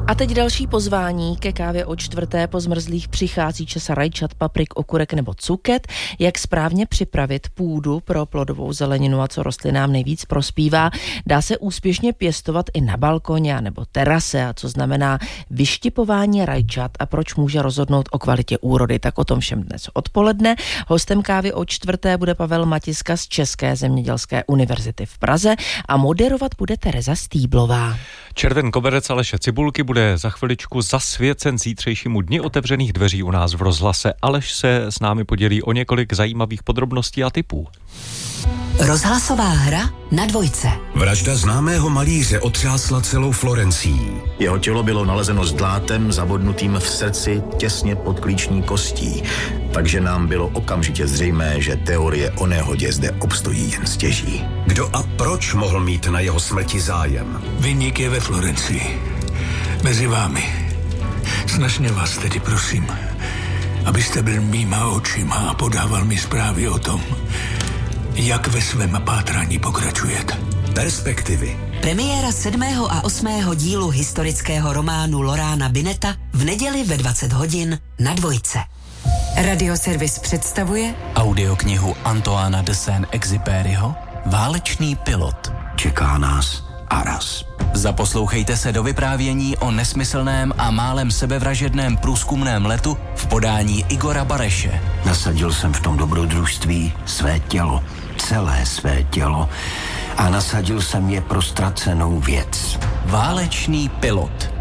A teď další pozvání ke kávě o čtvrté. Po zmrzlých přichází čas rajčat, paprik, okurek nebo cuket. Jak správně připravit půdu pro plodovou zeleninu a co rostlinám nejvíc prospívá. Dá se úspěšně pěstovat i na balkoně nebo terase a co znamená vyštipování rajčat a proč může rozhodnout o kvalitě úrody. Tak o tom všem dnes odpoledne. Hostem kávy o čtvrté bude Pavel Matiska z České zemědělské univerzity v Praze a moderovat bude Tereza Stýblová. Červen koberec Aleše Cibulky bude za chviličku zasvěcen zítřejšímu dni otevřených dveří u nás v rozhlase. Aleš se s námi podělí o několik zajímavých podrobností a tipů. Rozhlasová hra na dvojce. Vražda známého malíře otřásla celou Florencií. Jeho tělo bylo nalezeno s dlátem zabodnutým v srdci těsně pod klíční kostí, takže nám bylo okamžitě zřejmé, že teorie o nehodě zde obstojí jen stěží. Kdo a proč mohl mít na jeho smrti zájem? Viník je ve Florencii. Mezi vámi. Snažně vás tedy prosím, abyste byl mýma očima a podával mi zprávy o tom, jak ve svém pátrání pokračujete. Perspektivy. Premiéra 7. a 8. dílu historického románu Lorána Bineta v neděli ve 20 hodin na dvojce. Radioservis představuje audioknihu Antoána de Saint-Exupéryho Válečný pilot. Čeká nás Aras. Zaposlouchejte se do vyprávění o nesmyslném a málem sebevražedném průzkumném letu v podání Igora Bareše. Nasadil jsem v tom dobrodružství své tělo, celé své tělo a nasadil jsem je pro ztracenou věc. Válečný pilot.